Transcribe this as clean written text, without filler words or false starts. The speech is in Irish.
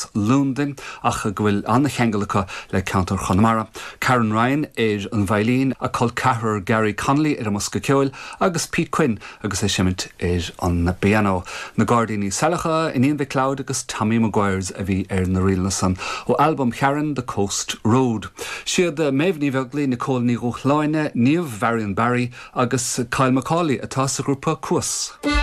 as Lundin ach gohfuil anna cheangalacha le Counter Connemara. Karen Ryan an bhailín a col cahar Gary Connolly a Musca Ceil agus Pete Quinn agus simmint an piano. Na Guardian Salacha in Ian the Cloud agus Tommy Maguire's a bhí na rialnasan ó album Karen The Coast Road. Siad méhní bheaglaí Nicole ní Ruchláine, Niamh Varian Barry agus Kyle McCauley atá sa grúpa Cuas.